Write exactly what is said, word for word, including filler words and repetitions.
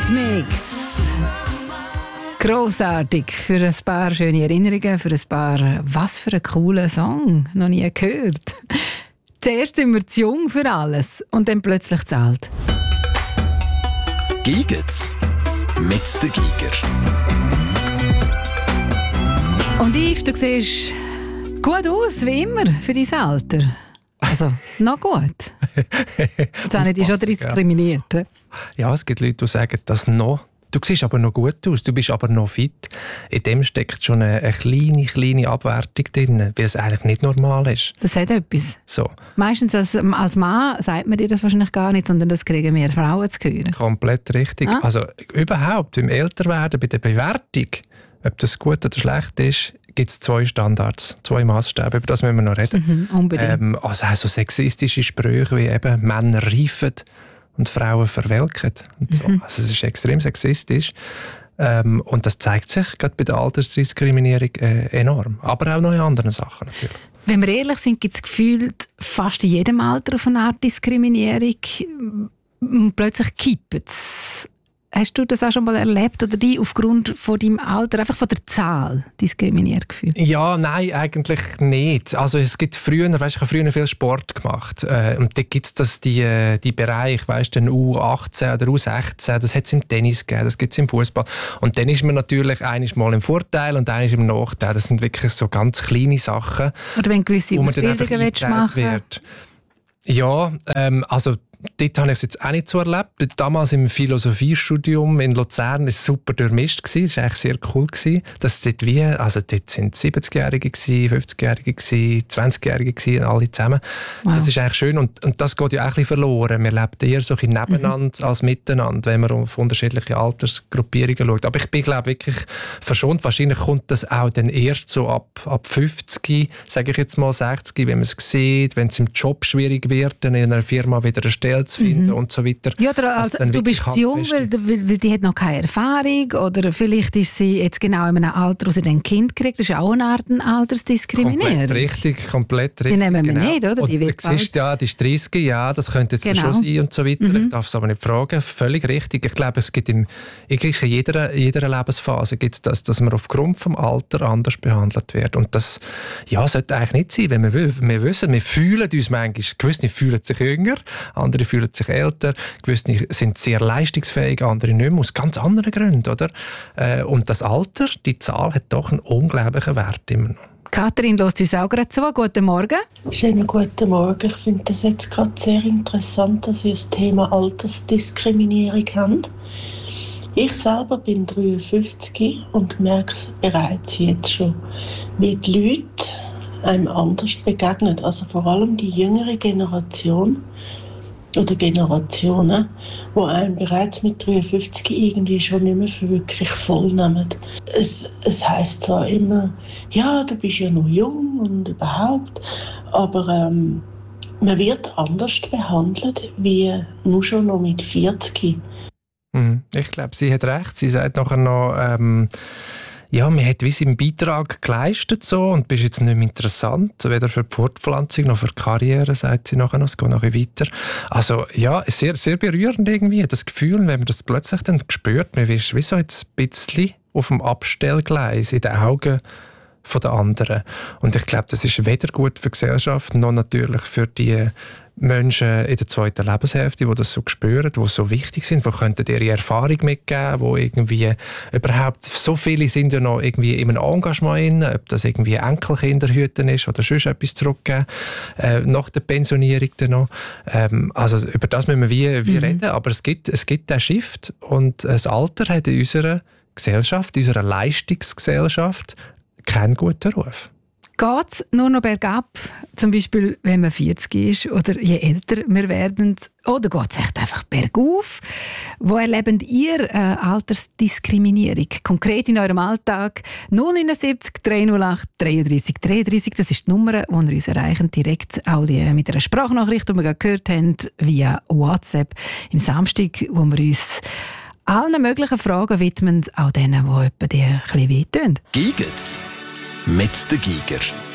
Eurythmics. Grossartig. Für ein paar schöne Erinnerungen, für ein paar «Was für ein cooler Song». Noch nie gehört. Zuerst sind wir zu jung für alles und dann plötzlich zu alt. Giget's mit den Giger. Und Yves, du siehst gut aus, wie immer, für dein Alter. Also, noch gut. Jetzt habe ich dich schon diskriminiert. Ja. ja, es gibt Leute, die sagen, dass noch. Du siehst aber noch gut aus, du bist aber noch fit. In dem steckt schon eine, eine kleine, kleine Abwertung drin, weil es eigentlich nicht normal ist. Das hat etwas. So. Meistens als, als Mann sagt man dir das wahrscheinlich gar nicht, sondern das kriegen wir Frauen zu hören. Komplett richtig. Ah. Also überhaupt, beim Älterwerden, bei der Bewertung, ob das gut oder schlecht ist, gibt es zwei Standards, zwei Maßstäbe, über das müssen wir noch reden. Mhm, unbedingt. Ähm, also auch so sexistische Sprüche wie eben «Männer reifen» und Frauen verwelken. Und so. Mhm. Also es ist extrem sexistisch. Ähm, und das zeigt sich gerade bei der Altersdiskriminierung äh, enorm. Aber auch noch in anderen Sachen natürlich. Wenn wir ehrlich sind, gibt es gefühlt fast in jedem Alter auf eine Art Diskriminierung. Und plötzlich kippt es. Hast du das auch schon mal erlebt oder dich aufgrund von deinem Alter, einfach von der Zahl, diskriminiert gefühlt? Ja, nein, eigentlich nicht. Also es gibt früher, weißt, ich habe früher viel Sport gemacht äh, und da gibt es die, die Bereich, weißt, den U achtzehn oder U sechzehn, das hat es im Tennis gegeben, das gibt es im Fußball. Und dann ist man natürlich einiges Mal im Vorteil und einiges im Nachteil. Das sind wirklich so ganz kleine Sachen. Oder wenn gewisse Ausbildungen willst machen wird. Ja, ähm, also dort habe ich es jetzt auch nicht so erlebt. Damals im Philosophiestudium in Luzern war es super durchmischt. Es war eigentlich sehr cool. Dass dort, wie, also dort sind siebzigjährige, fünfzigjährige, zwanzigjährige, alle zusammen. Wow. Das ist eigentlich schön und, und das geht ja auch ein bisschen verloren. Wir leben eher so ein nebeneinander mhm. als miteinander, wenn man auf unterschiedliche Altersgruppierungen schaut. Aber ich bin, glaube wirklich verschont. Wahrscheinlich kommt das auch dann erst so ab, ab fünfzig, sage ich jetzt mal sechzig, wenn man es sieht, wenn es im Job schwierig wird, dann in einer Firma wieder eine Stelle zu finden mhm. und so weiter. Ja, oder also, du bist zu jung, weil, weil, weil die hat noch keine Erfahrung oder vielleicht ist sie jetzt genau in einem Alter, wo sie ein Kind kriegt. Das ist auch eine Art Altersdiskriminierung. Komplett richtig, komplett richtig. Die nehmen wir genau. nicht, oder? Und die du siehst, ja, die ist dreißig, ja, das könnte jetzt genau. schon sein und so weiter. Mhm. Ich darf es aber nicht fragen. Völlig richtig. Ich glaube, es gibt in, in jeder, jeder Lebensphase gibt's das, dass man aufgrund vom Alter anders behandelt wird. Und das ja, sollte eigentlich nicht sein, wenn wir, wir wissen, wir fühlen uns manchmal, gewisse fühlen sich jünger, andere fühlen sich älter, gewisse sind sehr leistungsfähig, andere nicht mehr, aus ganz anderen Gründen. Oder? Und das Alter, die Zahl, hat doch einen unglaublichen Wert immer noch. Kathrin hört uns auch gerade zu. Guten Morgen. Schönen guten Morgen. Ich finde das jetzt gerade sehr interessant, dass Sie das Thema Altersdiskriminierung haben. Ich selber bin dreiundfünfzig und merke es bereits jetzt schon, wie die Leute einem anders begegnen. Also vor allem die jüngere Generation oder Generationen, die einen bereits mit dreiundfünfzig irgendwie schon nicht mehr für wirklich voll nehmen. Es, es heisst zwar immer, ja, du bist ja noch jung und überhaupt, aber ähm, man wird anders behandelt wie nur schon noch mit vierzig. Ich glaube, sie hat recht. Sie sagt nachher noch, ähm, ja, man hat wie seinen Beitrag geleistet so und bist jetzt nicht mehr interessant, weder für die Fortpflanzung noch für die Karriere, sagt sie nachher noch, es geht noch ein bisschen weiter. Also ja, sehr, sehr berührend irgendwie, das Gefühl, wenn man das plötzlich dann spürt, man ist wie so jetzt ein bisschen auf dem Abstellgleis in den Augen von den anderen. Und ich glaube, das ist weder gut für die Gesellschaft, noch natürlich für die Menschen in der zweiten Lebenshälfte, die das so spüren, die so wichtig sind, die könnten ihre Erfahrung mitgeben, wo irgendwie überhaupt, so viele sind ja noch irgendwie in einem Engagement in, ob das irgendwie Enkelkinderhüten ist oder sonst etwas zurückgeben, äh, nach der Pensionierung dann noch. Ähm, also über das müssen wir wie, wie mhm. reden, aber es gibt, es gibt einen Shift und das Alter hat in unserer Gesellschaft, in unserer Leistungsgesellschaft keinen guten Ruf. Geht es nur noch bergab, zum Beispiel wenn man vierzig ist oder je älter wir werden, oder geht es echt einfach bergauf? Wo erlebt ihr äh, Altersdiskriminierung? Konkret in eurem Alltag null neun sieben drei null acht dreiunddreißig dreiunddreißig, das ist die Nummer, die ihr uns erreichen, direkt auch die, mit einer Sprachnachricht, die wir gerade gehört haben, via WhatsApp im Samstag, wo wir uns allen möglichen Fragen widmen, auch denen, die etwa die ein bisschen wehtun. Giget's mit den Giger.